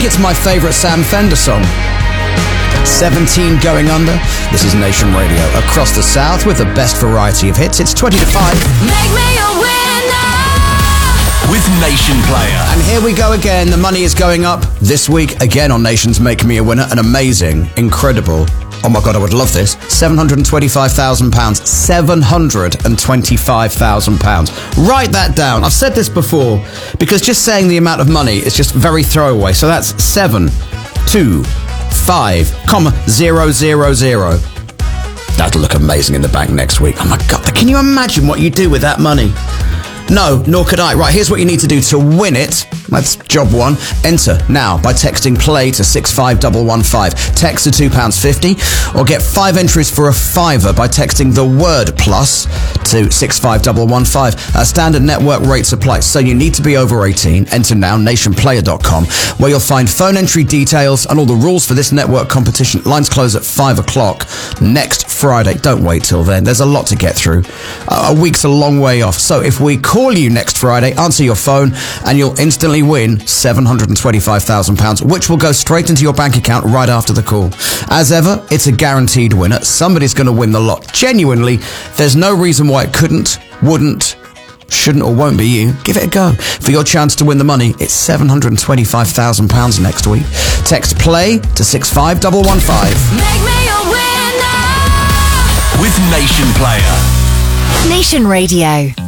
it's my favourite Sam Fender song. 17 Going Under. This is Nation Radio. Across the South with the best variety of hits. It's 20 to 5. Make me a winner with Nation Player. And here we go again. The money is going up this week again on Nation's Make Me a Winner. An amazing, incredible, oh my God, I would love this, £725,000. £725,000. Write that down. I've said this before because just saying the amount of money is just very throwaway. So that's 725,000. That'll look amazing in the bank next week. Oh my God, can you imagine what you do with that money? No, nor could I. Right, here's what you need to do to win it. That's job one. Enter now by texting play to 65115. Text to £2.50 or get 5 entries for a £5 by texting the word plus to 65115. Standard network rates apply. So you need to be over 18. Enter now, nationplayer.com, where you'll find phone entry details and all the rules for this network competition. Lines close at 5 o'clock next Friday. Don't wait till then. There's a lot to get through. A week's a long way off. So if we call you next Friday, answer your phone and you'll instantly win £725,000, which will go straight into your bank account right after the call. As ever, it's a guaranteed winner. Somebody's going to win the lot. Genuinely, there's no reason why it couldn't, wouldn't, shouldn't or won't be you. Give it a go. For your chance to win the money, it's £725,000 next week. Text play to 65115. Make me a winner with Nation Player. Nation Radio.